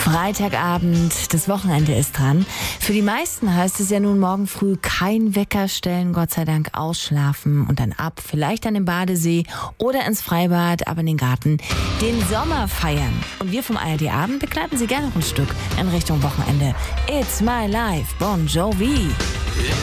Freitagabend, das Wochenende ist dran. Für die meisten heißt es ja nun morgen früh kein Wecker stellen, Gott sei Dank ausschlafen und dann ab, vielleicht an den Badesee oder ins Freibad, aber in den Garten, den Sommer feiern. Und wir vom ARD Abend begleiten Sie gerne noch ein Stück in Richtung Wochenende. It's My Life, Bon Jovi.